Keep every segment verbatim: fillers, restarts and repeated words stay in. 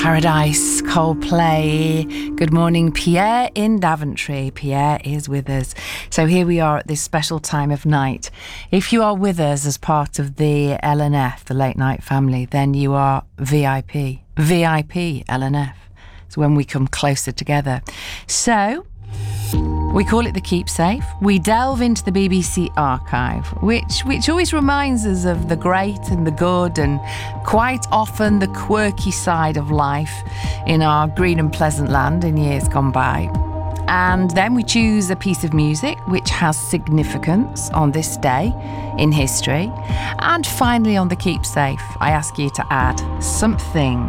Paradise, Coldplay. Good morning, Pierre in Daventry. Pierre is with us. So here we are at this special time of night. If you are with us as part of the L N F, the Late Night Family, then you are V I P. V I P L N F. It's when we come closer together. So we call it the Keepsafe. We delve into the B B C archive, which which always reminds us of the great and the good and quite often the quirky side of life in our green and pleasant land in years gone by. And then we choose a piece of music which has significance on this day in history. And finally on the Keepsafe, I ask you to add something.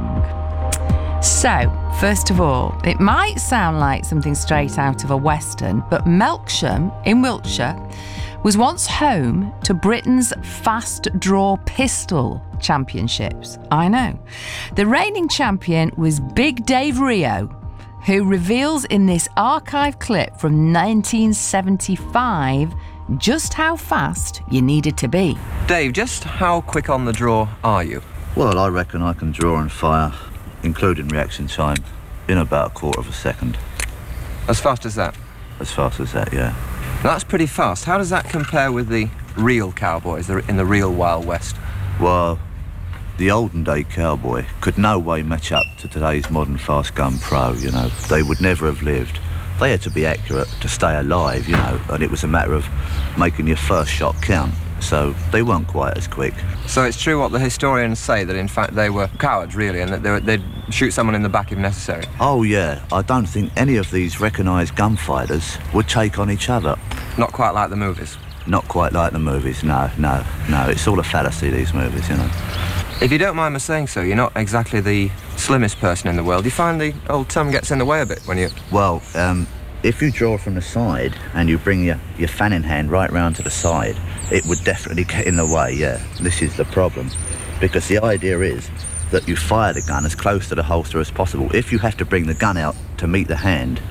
So, first of all, it might sound like something straight out of a Western, but Melksham in Wiltshire was once home to Britain's fast draw pistol championships. I know. The reigning champion was Big Dave Rio, who reveals in this archive clip from nineteen seventy-five just how fast you needed to be. Dave, just how quick on the draw are you? Well, I reckon I can draw and fire, including reaction time, in about a quarter of a second. As fast as that? As fast as that, yeah. That's pretty fast. How does that compare with the real cowboys in the real Wild West? Well, the olden day cowboy could no way match up to today's modern fast gun pro, you know. They would never have lived. They had to be accurate to stay alive, you know, and it was a matter of making your first shot count. So they weren't quite as quick. So it's true what the historians say, that in fact they were cowards, really, and that they were, they'd shoot someone in the back if necessary? Oh, yeah. I don't think any of these recognised gunfighters would take on each other. Not quite like the movies? Not quite like the movies, no, no, no. It's all a fallacy, these movies, you know. If you don't mind my saying so, you're not exactly the slimmest person in the world. Do you find the old tongue gets in the way a bit when you... Well, um... if you draw from the side and you bring your, your fanning hand right round to the side, it would definitely get in the way, yeah. This is the problem. Because the idea is that you fire the gun as close to the holster as possible. If you have to bring the gun out to meet the hand,